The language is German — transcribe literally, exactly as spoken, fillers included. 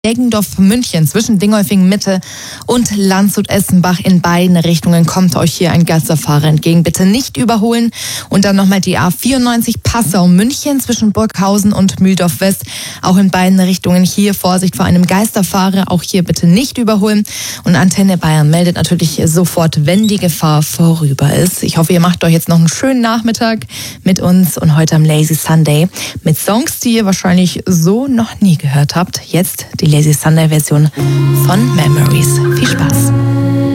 Deggendorf München zwischen Dingolfing Mitte und Landshut-Essenbach in beiden Richtungen kommt euch hier ein Geisterfahrer entgegen. Bitte nicht überholen. Und dann nochmal die A vierundneunzig Passau München zwischen Burghausen und Mühldorf West. Auch in beiden Richtungen hier Vorsicht vor einem Geisterfahrer. Auch hier bitte nicht überholen. Und Antenne Bayern meldet natürlich sofort, wenn die Gefahr vorüber ist. Ich hoffe, ihr macht euch jetzt noch einen schönen Nachmittag mit uns und heute am Lazy Sunday mit Songs, die ihr wahrscheinlich so noch nie gehört habt. Jetzt die Lazy Sunday Version von Memories. Viel Spaß!